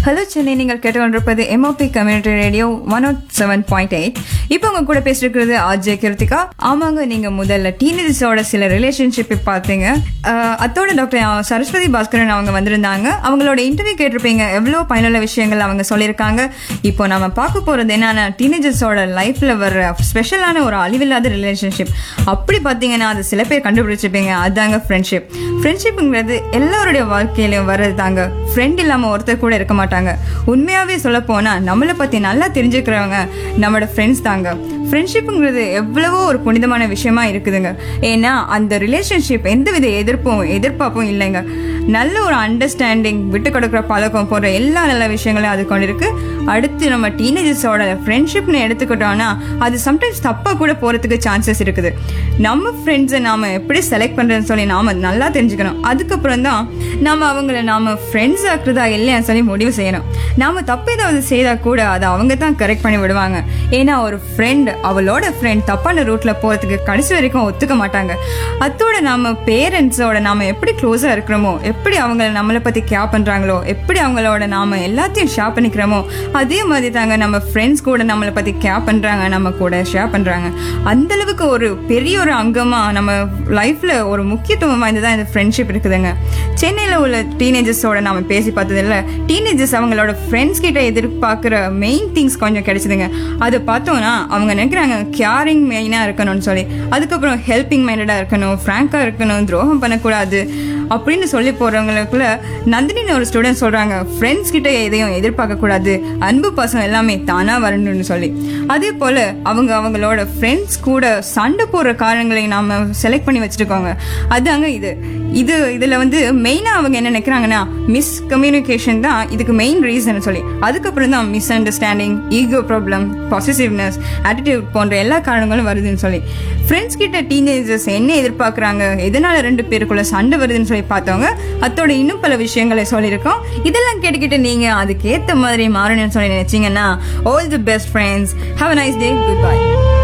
Hello Chennai, நீங்கள் கேட்டுக்கொண்டிருப்பது MOP community radio 107.8. இப்போ உங்க கூட பேசிருக்கிறது ஆர்ஜே கிருத்திகா. ஆமாங்க, நீங்க முதல்ல டீனேஜர்ஸோட சில ரிலேஷன்ஷிப் பார்த்தீங்க. அத்தோட டாக்டர் சரஸ்வதி பாஸ்கரன் அவங்க வந்திருந்தாங்க. அவங்களோட இன்டர்வியூ கேட்டிருப்பீங்க. எவ்வளவு பயனுள்ள விஷயங்கள் அவங்க சொல்லியிருக்காங்க. இப்போ நம்ம பார்க்க போறது என்னன்னா, டீனேஜர்ஸோட லைஃப்ல வர்ற ஸ்பெஷலான ஒரு அழிவில்லாத ரிலேஷன்ஷிப். அப்படி பார்த்தீங்கன்னா அது சில பேர் கண்டுபிடிச்சிருப்பீங்க. அதாங்க ஃப்ரெண்ட்ஷிப். ஃப்ரெண்ட்ஷிப்ங்கிறது எல்லாருடைய வாழ்க்கையிலும் வர்றது தாங்க. ஃப்ரெண்ட் இல்லாம ஒருத்தர் கூட இருக்க மாட்டாங்க. உண்மையாவே சொல்ல போனா நம்மளை பத்தி நல்லா தெரிஞ்சுக்கிறவங்க நம்மளோட ஃப்ரெண்ட்ஸ் தாங்க. ஃப்ரெண்ட்ஷிப்புங்கிறது எவ்வளவோ ஒரு புனிதமான விஷயமா இருக்குதுங்க. ஏன்னா அந்த ரிலேஷன்ஷிப் எந்தவித எதிர்பார்ப்பும் இல்லைங்க. நல்ல ஒரு அண்டர்ஸ்டாண்டிங், விட்டு கொடுக்குற பழக்கம் போன்ற எல்லா நல்ல விஷயங்களும் அது கொண்டு இருக்கு. அடுத்து நம்ம டீனேஜர்ஸோட ஃப்ரெண்ட்ஷிப்னு எடுத்துக்கிட்டோம்னா அது சம்டைம்ஸ் தப்பா கூட போறதுக்கு சான்சஸ் இருக்குது. நம்ம ஃப்ரெண்ட்ஸை நாம எப்படி செலக்ட் பண்றதுன்னு சொல்லி நாம நல்லா தெரிஞ்சுக்கணும். அதுக்கப்புறம் தான் நாம அவங்கள நாம ஃப்ரெண்ட்ஸ் ஆக்குறதா இல்லையான்னு சொல்லி முடிவு செய்யணும். நாம தப்பு ஏதாவது செய்தா கூட அதை அவங்க தான் கரெக்ட் பண்ணி விடுவாங்க. ஏன்னா ஒரு ஃப்ரெண்ட் அவளோட ஃப்ரெண்ட் தப்பான ரூட்ல போறதுக்கு கடைசி வரைக்கும் ஒத்துக்க மாட்டாங்க. அதோட நாம பேரண்ட்ஸோட நாம எப்படி க்ளோஸா இருக்கிறோமோ, எப்படி அவங்க நம்மளை பத்தி கேர் பண்றாங்களோ, எப்படி அவங்களோட நாம எல்லாத்தையும் ஷேர் பண்ணிக்கிறோமோ, அதே மாதிரி தாங்க நம்ம ஃப்ரெண்ட்ஸ் கூட நம்மளை பத்தி கேர் பண்றாங்க, நம்ம கூட ஷேர் பண்றாங்க. அந்த அளவுக்கு ஒரு பெரிய ஒரு அங்கமா நம்ம லைஃப்ல ஒரு முக்கியத்துவம் வாய்ந்ததான் இந்த ஃப்ரெண்ட்ஷிப் இருக்குதுங்க. சென்னையில உள்ள டீனேஜர்ஸோட நாம பேசி பார்த்தது இல்ல. டீனேஜர்ஸ் அவங்களோட ஃப்ரெண்ட்ஸ் கிட்ட எதிர்பார்க்கிற மெயின் திங்ஸ் கொஞ்சம் கிடைச்சதுங்க. அதை பார்த்தோம்னா அவங்க நினைக்கிறாங்க கேரிங் மெயினா இருக்கணும்னு சொல்லி. அதுக்கப்புறம் ஹெல்பிங் மைண்டடா இருக்கணும், ஃப்ராங்கா இருக்கணும், துரோகம் பண்ணக்கூடாது அப்படின்னு சொல்லி போறவங்களுக்குள்ள நந்தினின்னு ஒரு ஸ்டூடெண்ட் சொல்றாங்க, ஃப்ரெண்ட்ஸ் கிட்ட எதையும் எதிர்பார்க்க கூடாது, அன்பு பாசம் எல்லாமே தானா வரணும்னு சொல்லி. அதே போல அவங்களோட ஃப்ரெண்ட்ஸ் கூட சண்டை போடுற காரணங்களை நாம செலக்ட் பண்ணி வச்சிருக்கோங்க. அதாங்க இதுல மெயினா அவங்க என்ன நினைக்கிறாங்கன்னா மிஸ் கம்யூனிகேஷன் தான் இதுக்கு மெயின் ரீசன் சொல்லி. அதுக்கப்புறம் தான் miss understanding, ego problem, positiveness, attitude போன்ற எல்லா காரணங்களும் வருதுன்னு சொல்லி. ஃப்ரெண்ட்ஸ் கிட்ட டீனேஜர்ஸ் என்ன எதிர்பார்க்கறாங்க, எதனால ரெண்டு பேருக்குள்ள சண்டை வருதுன்னு சொல்லி பார்த்தவங்க அதோட இன்னும் பல விஷயங்களை சொல்லியிருக்கோம். இதெல்லாம் கேட்டுக்கிட்டு நீங்க அதுக்கேற்ற மாதிரி மாறணும்னு சொல்லி நினைச்சீங்கன்னா, all the best friends. Have a nice day. Goodbye.